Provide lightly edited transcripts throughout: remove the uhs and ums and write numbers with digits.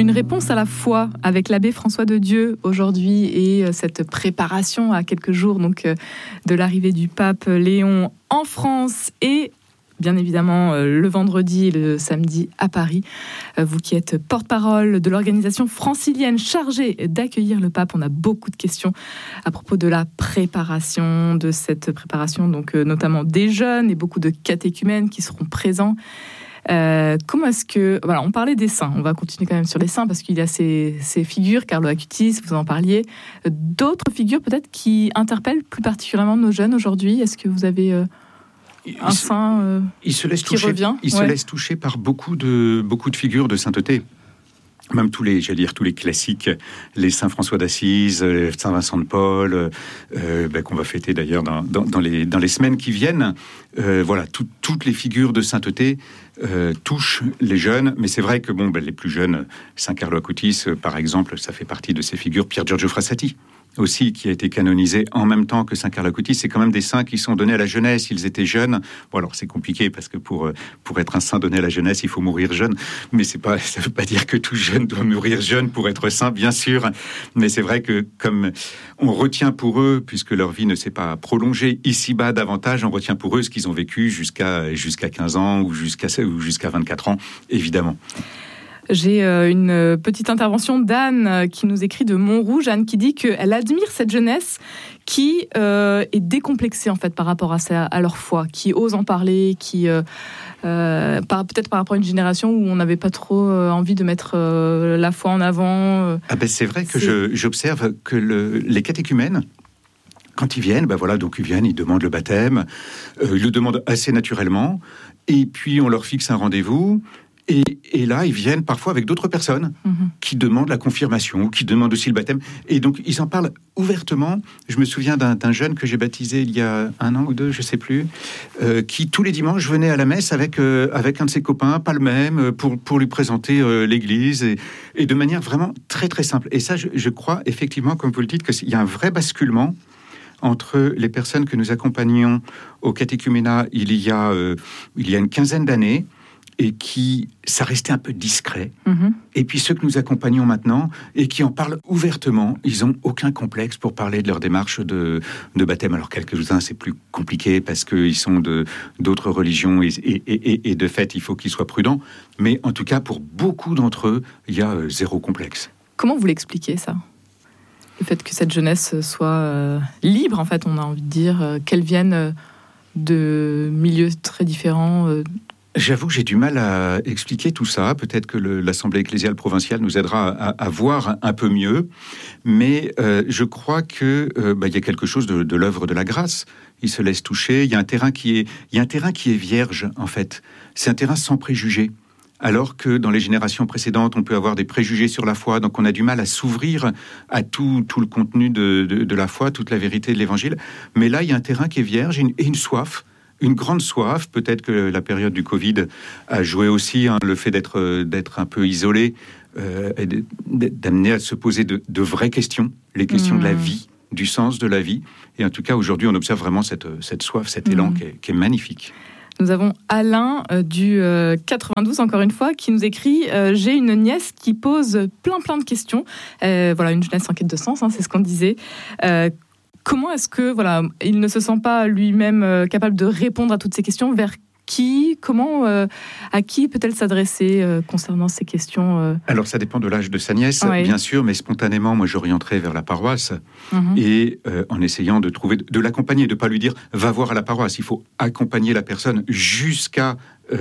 Une réponse à la foi avec l'abbé François de Dieu aujourd'hui et cette préparation à quelques jours donc, de l'arrivée du pape Léon en France et bien évidemment le vendredi et le samedi à Paris. Vous qui êtes porte-parole de l'organisation francilienne chargée d'accueillir le pape, on a beaucoup de questions à propos de la préparation, de cette préparation, donc notamment des jeunes et beaucoup de catéchumènes qui seront présents. Comment est-ce que... Voilà, on parlait des saints, on va continuer quand même sur les saints parce qu'il y a ces figures, Carlo Acutis, vous en parliez, d'autres figures peut-être qui interpellent plus particulièrement nos jeunes aujourd'hui. Est-ce que vous avez un saint qui revient? Il se laisse toucher par beaucoup de figures de sainteté. Même tous les classiques, les Saint François d'Assise, Saint Vincent de Paul, qu'on va fêter d'ailleurs dans les semaines qui viennent. Voilà, toutes les figures de sainteté touchent les jeunes, mais c'est vrai que les plus jeunes, Saint Carlo Acutis, par exemple, ça fait partie de ces figures. Pier Giorgio Frassati aussi, qui a été canonisé en même temps que Saint Carlo Acutis. C'est quand même des saints qui sont donnés à la jeunesse. Ils étaient jeunes. Bon, alors c'est compliqué parce que pour être un saint donné à la jeunesse, il faut mourir jeune. Mais ça veut pas dire que tout jeune doit mourir jeune pour être saint, bien sûr. Mais c'est vrai que comme on retient pour eux, puisque leur vie ne s'est pas prolongée ici-bas davantage, on retient pour eux ce qu'ils ont vécu jusqu'à 15 ans ou jusqu'à 24 ans, évidemment. J'ai une petite intervention d'Anne qui nous écrit de Montrouge. Anne qui dit qu'elle admire cette jeunesse qui est décomplexée en fait par rapport à leur foi, qui ose en parler, qui peut-être par rapport à une génération où on n'avait pas trop envie de mettre la foi en avant. C'est vrai que j'observe que les catéchumènes, quand ils viennent, ils demandent le baptême, ils le demandent assez naturellement, et puis on leur fixe un rendez-vous. Et là, ils viennent parfois avec d'autres personnes qui demandent la confirmation, qui demandent aussi le baptême. Et donc, ils en parlent ouvertement. Je me souviens d'un jeune que j'ai baptisé il y a 1 an ou 2, je ne sais plus, qui, tous les dimanches, venait à la messe avec un de ses copains, pas le même, pour lui présenter l'église, et de manière vraiment très, très simple. Et ça, je crois, effectivement, comme vous le dites, qu'il y a un vrai basculement entre les personnes que nous accompagnons au catéchuménat il y a une quinzaine d'années, et ça restait un peu discret. Et puis ceux que nous accompagnons maintenant, et qui en parlent ouvertement, ils n'ont aucun complexe pour parler de leur démarche de baptême. Alors quelques-uns, c'est plus compliqué, parce qu'ils sont d'autres religions, et de fait, il faut qu'ils soient prudents. Mais en tout cas, pour beaucoup d'entre eux, il y a zéro complexe. Comment vous l'expliquez, ça ? Le fait que cette jeunesse soit libre, en fait, on a envie de dire, qu'elle vienne de milieux très différents. J'avoue que j'ai du mal à expliquer tout ça. Peut-être que l'Assemblée ecclésiale provinciale nous aidera à voir un peu mieux. Mais je crois que y a quelque chose de l'œuvre de la grâce. Il se laisse toucher. Il y a un terrain qui est vierge, en fait. C'est un terrain sans préjugés. Alors que dans les générations précédentes, on peut avoir des préjugés sur la foi, donc on a du mal à s'ouvrir à tout le contenu de la foi, toute la vérité de l'Évangile. Mais là, il y a un terrain qui est vierge et une soif. Une grande soif, peut-être que la période du Covid a joué aussi, le fait d'être un peu isolé, et d'amener à se poser de vraies questions, les questions de la vie, du sens de la vie. Et en tout cas, aujourd'hui, on observe vraiment cette soif, cet élan qui est magnifique. Nous avons Alain du 92, encore une fois, qui nous écrit « J'ai une nièce qui pose plein de questions. » Voilà, une jeunesse en quête de sens, c'est ce qu'on disait. Comment est-ce que il ne se sent pas lui-même capable de répondre à toutes ces questions? Vers qui? Comment? À qui peut-elle s'adresser concernant ces questions? Alors ça dépend de l'âge de sa nièce, bien sûr, mais spontanément, moi j'orienterai vers la paroisse et en essayant de l'accompagner, de ne pas lui dire « va voir à la paroisse ». Il faut accompagner la personne jusqu'à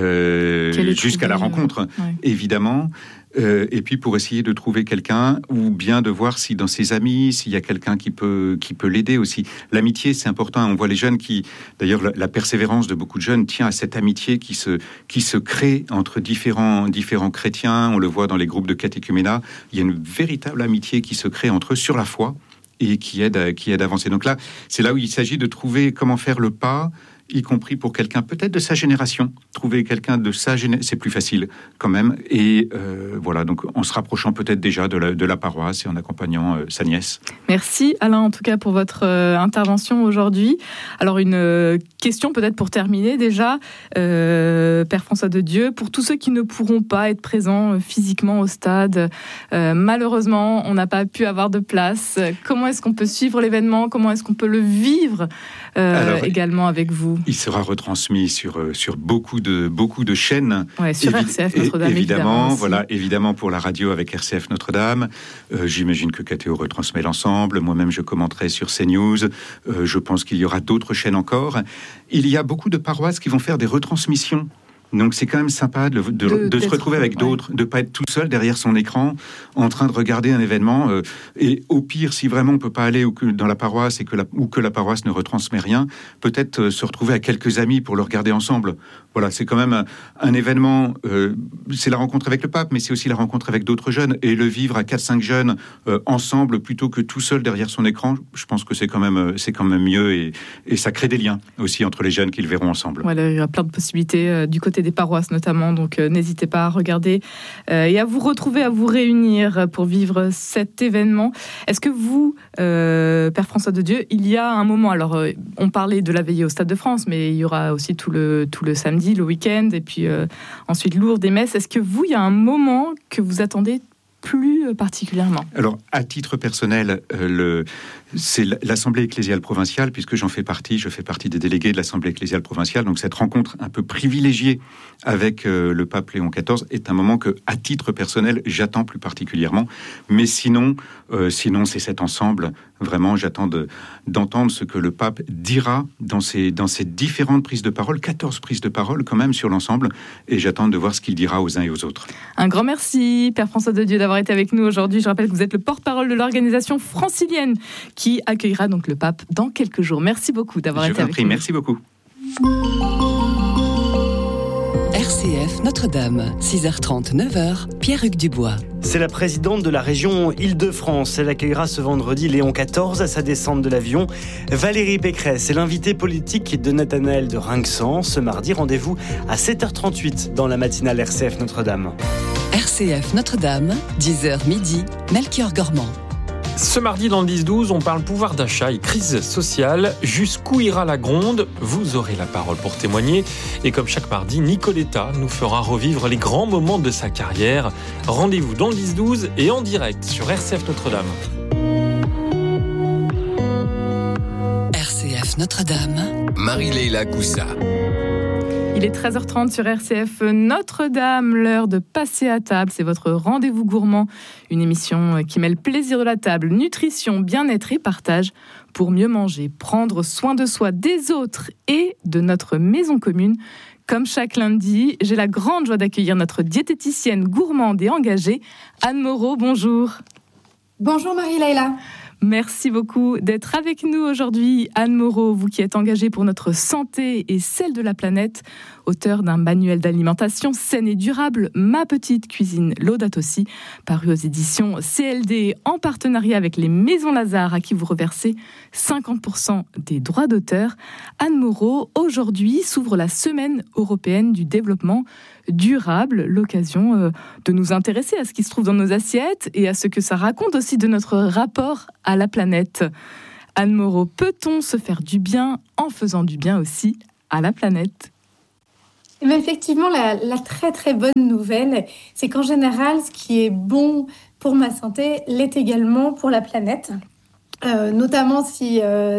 la rencontre, évidemment. Et puis pour essayer de trouver quelqu'un, ou bien de voir si dans ses amis, s'il y a quelqu'un qui peut l'aider aussi. L'amitié, c'est important. On voit les jeunes d'ailleurs, la persévérance de beaucoup de jeunes tient à cette amitié qui se crée entre différents chrétiens. On le voit dans les groupes de catéchuménat. Il y a une véritable amitié qui se crée entre eux sur la foi et qui aide à avancer. Donc là, c'est là où il s'agit de trouver comment faire le pas y compris pour quelqu'un peut-être de sa génération. Trouver quelqu'un de sa génération, c'est plus facile quand même. Et voilà, donc en se rapprochant peut-être déjà de la paroisse et en accompagnant sa nièce. Merci Alain, en tout cas, pour votre intervention aujourd'hui. Alors, une question peut-être pour terminer déjà, Père François de Dieu, pour tous ceux qui ne pourront pas être présents physiquement au stade, malheureusement, on n'a pas pu avoir de place. Comment est-ce qu'on peut suivre l'événement ? Comment est-ce qu'on peut le vivre également avec vous ? Il sera retransmis sur beaucoup de chaînes. Ouais, sur RCF Notre-Dame, évidemment pour la radio avec RCF Notre-Dame. J'imagine que KTO retransmet l'ensemble. Moi-même, je commenterai sur CNews. Je pense qu'il y aura d'autres chaînes encore. Il y a beaucoup de paroisses qui vont faire des retransmissions. Donc c'est quand même sympa de se retrouver avec d'autres, de ne pas être tout seul derrière son écran en train de regarder un événement. Et au pire, si vraiment on ne peut pas aller dans la paroisse ou que la paroisse ne retransmet rien, peut-être se retrouver à quelques amis pour le regarder ensemble. Voilà, c'est quand même un événement, c'est la rencontre avec le pape, mais c'est aussi la rencontre avec d'autres jeunes. Et le vivre à 4-5 jeunes ensemble plutôt que tout seul derrière son écran, je pense que c'est quand même mieux et ça crée des liens aussi entre les jeunes qui le verront ensemble. Voilà, il y a plein de possibilités du côté des paroisses notamment, donc n'hésitez pas à regarder et à vous retrouver, à vous réunir pour vivre cet événement. Est-ce que vous, Père François de Dieu, il y a un moment, alors on parlait de la veillée au Stade de France, mais il y aura aussi tout le samedi, le week-end, et puis ensuite Lourdes et Metz. Est-ce que vous, il y a un moment que vous attendez plus particulièrement ? Alors, à titre personnel, c'est l'Assemblée ecclésiale provinciale, puisque je fais partie des délégués de l'Assemblée ecclésiale provinciale. Donc, cette rencontre un peu privilégiée avec le pape Léon XIV est un moment que, à titre personnel, j'attends plus particulièrement. Mais sinon, c'est cet ensemble. Vraiment, j'attends d'entendre ce que le pape dira dans ses différentes prises de parole, 14 prises de parole quand même sur l'ensemble, et j'attends de voir ce qu'il dira aux uns et aux autres. Un grand merci, Père François de Dieu, d'avoir été avec nous aujourd'hui. Je rappelle que vous êtes le porte-parole de l'organisation francilienne qui accueillera donc le pape dans quelques jours. Merci beaucoup d'avoir été avec nous. Merci beaucoup. RCF Notre-Dame, 6h30, 9h, Pierre-Hugues Dubois. C'est la présidente de la région Île-de-France. Elle accueillera ce vendredi Léon XIV à sa descente de l'avion. Valérie Pécresse est l'invitée politique de Nathanaël de Rinxan. Ce mardi, rendez-vous à 7h38 dans la matinale RCF Notre-Dame. RCF Notre-Dame, 10h midi, Melchior Gormand. Ce mardi dans le 10-12, on parle pouvoir d'achat et crise sociale. Jusqu'où ira la gronde ? Vous aurez la parole pour témoigner. Et comme chaque mardi, Nicoletta nous fera revivre les grands moments de sa carrière. Rendez-vous dans le 10-12 et en direct sur RCF Notre-Dame. RCF Notre-Dame. Marie-Leila Coussa. Il est 13h30 sur RCF Notre-Dame, l'heure de passer à table. C'est votre rendez-vous gourmand, une émission qui mêle plaisir de la table, nutrition, bien-être et partage pour mieux manger, prendre soin de soi, des autres et de notre maison commune. Comme chaque lundi, j'ai la grande joie d'accueillir notre diététicienne gourmande et engagée, Anne Moreau. Bonjour. Bonjour Marie-Leila. Merci beaucoup d'être avec nous aujourd'hui. Anne Moreau, vous qui êtes engagée pour notre santé et celle de la planète, auteure d'un manuel d'alimentation saine et durable, Ma petite cuisine Laudato Si, paru aux éditions CLD en partenariat avec les Maisons Lazare à qui vous reversez 50% des droits d'auteur. Anne Moreau, aujourd'hui s'ouvre la Semaine européenne du développement durable, l'occasion de nous intéresser à ce qui se trouve dans nos assiettes et à ce que ça raconte aussi de notre rapport à la planète. Anne Moreau, peut-on se faire du bien en faisant du bien aussi à la planète ? Mais effectivement, la très très bonne nouvelle, c'est qu'en général, ce qui est bon pour ma santé l'est également pour la planète. Notamment si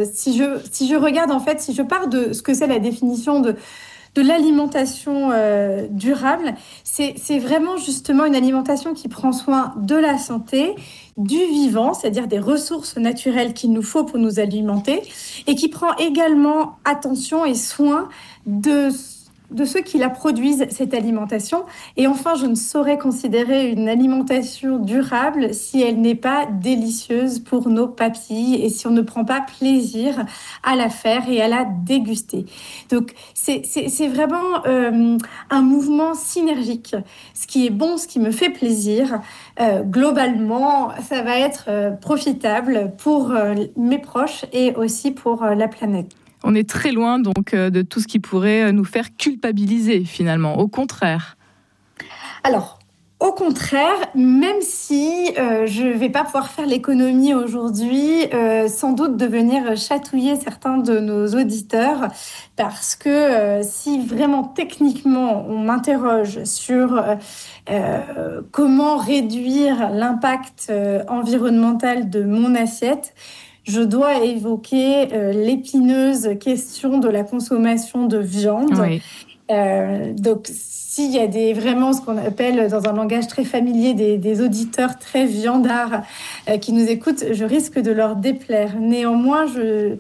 je regarde, en fait, si je pars de ce que c'est la définition de l'alimentation durable, c'est vraiment justement une alimentation qui prend soin de la santé, du vivant, c'est-à-dire des ressources naturelles qu'il nous faut pour nous alimenter, et qui prend également attention et soin de ceux qui la produisent, cette alimentation. Et enfin, je ne saurais considérer une alimentation durable si elle n'est pas délicieuse pour nos papilles et si on ne prend pas plaisir à la faire et à la déguster. Donc, c'est vraiment un mouvement synergique. Ce qui est bon, ce qui me fait plaisir, globalement, ça va être profitable pour mes proches et aussi pour la planète. On est très loin donc de tout ce qui pourrait nous faire culpabiliser finalement, au contraire. Alors, au contraire, même si je ne vais pas pouvoir faire l'économie aujourd'hui, sans doute de venir chatouiller certains de nos auditeurs, parce que si vraiment techniquement on m'interroge sur comment réduire l'impact environnemental de mon assiette, je dois évoquer l'épineuse question de la consommation de viande. Oui. Donc, s'il y a vraiment ce qu'on appelle dans un langage très familier des auditeurs très viandards qui nous écoutent, je risque de leur déplaire. Néanmoins, je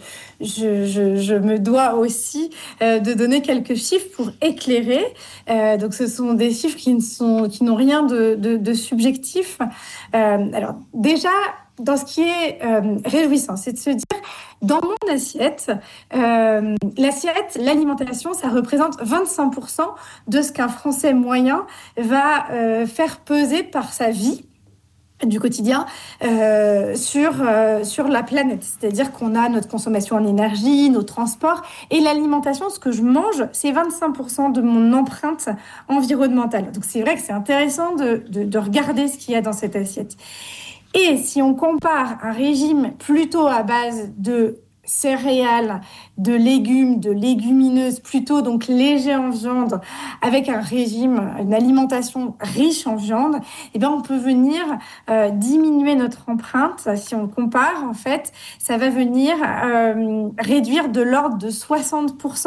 me dois aussi de donner quelques chiffres pour éclairer. Donc, ce sont des chiffres qui n'ont rien de subjectif. Alors, déjà, dans ce qui est réjouissant, c'est de se dire, dans mon assiette, l'alimentation, ça représente 25% de ce qu'un Français moyen va faire peser par sa vie du quotidien sur la planète. C'est-à-dire qu'on a notre consommation en énergie, nos transports, et l'alimentation, ce que je mange, c'est 25% de mon empreinte environnementale. Donc c'est vrai que c'est intéressant de regarder ce qu'il y a dans cette assiette. Et si on compare un régime plutôt à base de céréales, de légumes, de légumineuses, plutôt donc léger en viande, avec un régime, une alimentation riche en viande, eh bien on peut venir diminuer notre empreinte. Si on compare, en fait, ça va venir réduire de l'ordre de 60%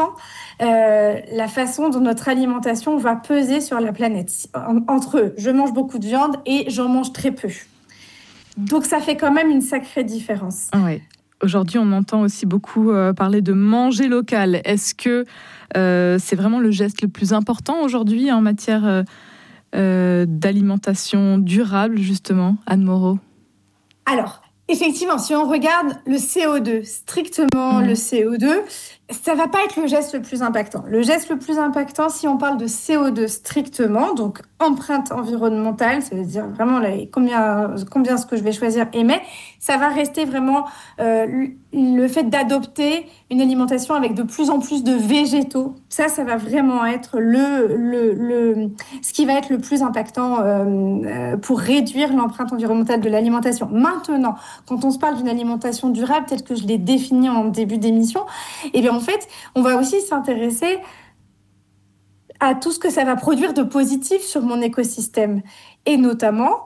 la façon dont notre alimentation va peser sur la planète. Entre je mange beaucoup de viande et j'en mange très peu. Donc, ça fait quand même une sacrée différence. Oui. Aujourd'hui, on entend aussi beaucoup parler de manger local. Est-ce que c'est vraiment le geste le plus important aujourd'hui en matière d'alimentation durable, justement, Anne Moreau ? Alors, effectivement, si on regarde le CO2, strictement le CO2, ça va pas être le geste le plus impactant. Le geste le plus impactant, si on parle de CO2 strictement, donc empreinte environnementale, ça veut dire vraiment combien ce que je vais choisir émet, ça va rester vraiment le fait d'adopter une alimentation avec de plus en plus de végétaux. Ça va vraiment être ce qui va être le plus impactant pour réduire l'empreinte environnementale de l'alimentation. Maintenant, quand on se parle d'une alimentation durable, peut-être que je l'ai définie en début d'émission, eh bien en fait, on va aussi s'intéresser à tout ce que ça va produire de positif sur mon écosystème. Et notamment,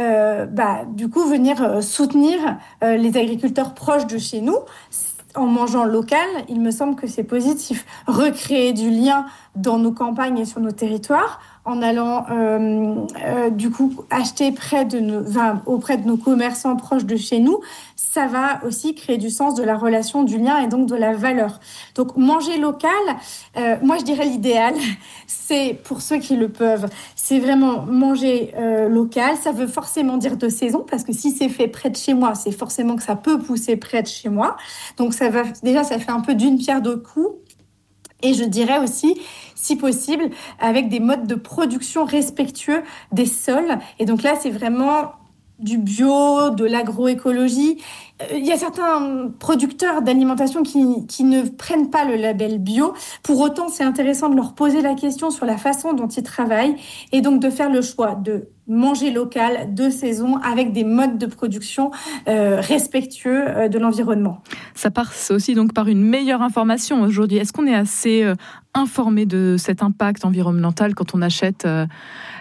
du coup, venir soutenir les agriculteurs proches de chez nous. En mangeant local, il me semble que c'est positif. Recréer du lien dans nos campagnes et sur nos territoires, en allant du coup acheter auprès de nos commerçants proches de chez nous, ça va aussi créer du sens, de la relation, du lien et donc de la valeur. Donc manger local, moi je dirais l'idéal, c'est pour ceux qui le peuvent, c'est vraiment manger local. Ça veut forcément dire de saison, parce que si c'est fait près de chez moi, c'est forcément que ça peut pousser près de chez moi. Donc ça fait un peu d'une pierre deux coups. Et je dirais aussi, si possible, avec des modes de production respectueux des sols. Et donc là, c'est vraiment du bio, de l'agroécologie. Il y a certains producteurs d'alimentation qui ne prennent pas le label bio. Pour autant, c'est intéressant de leur poser la question sur la façon dont ils travaillent et donc de faire le choix de manger local, de saison, avec des modes de production respectueux de l'environnement. Ça passe aussi donc par une meilleure information aujourd'hui. Est-ce qu'on est assez informé de cet impact environnemental quand on achète